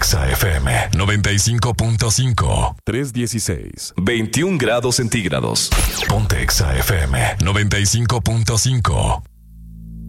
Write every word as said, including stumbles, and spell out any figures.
Exa F M noventa y cinco punto cinco. tres dieciséis. veintiún grados centígrados. Ponte Exa F M noventa y cinco punto cinco.